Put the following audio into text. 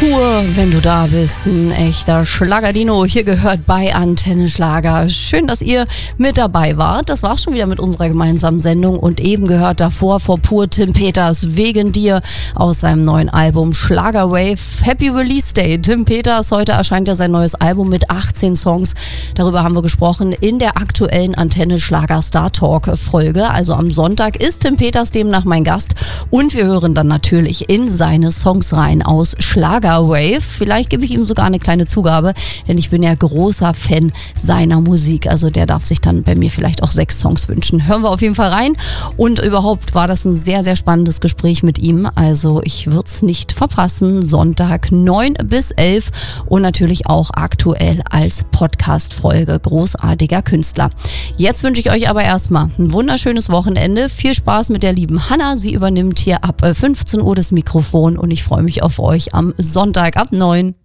Pur, wenn du da bist, ein echter Schlagerdino. Hier gehört bei Antenne Schlager. Schön, dass ihr mit dabei wart. Das war's schon wieder mit unserer gemeinsamen Sendung. Und eben gehört davor vor Pur Tim Peters, Wegen dir, aus seinem neuen Album Schlager Wave. Happy Release Day. Tim Peters, heute erscheint ja sein neues Album mit 18 Songs. Darüber haben wir gesprochen in der aktuellen Antenne Schlager Star Talk Folge. Also am Sonntag ist Tim Peters demnach mein Gast. Und wir hören dann natürlich in seine Songs rein aus Schlager Wave. Vielleicht gebe ich ihm sogar eine kleine Zugabe, denn ich bin ja großer Fan seiner Musik. Also der darf sich dann bei mir vielleicht auch 6 Songs wünschen. Hören wir auf jeden Fall rein. Und überhaupt war das ein sehr, sehr spannendes Gespräch mit ihm. Also ich würde es nicht verpassen. Sonntag 9 bis 11 und natürlich auch aktuell als Podcast-Folge. Großartiger Künstler. Jetzt wünsche ich euch aber erstmal ein wunderschönes Wochenende. Viel Spaß mit der lieben Hanna. Sie übernimmt hier ab 15 Uhr das Mikrofon und ich freue mich auf euch am Sonntag ab 9.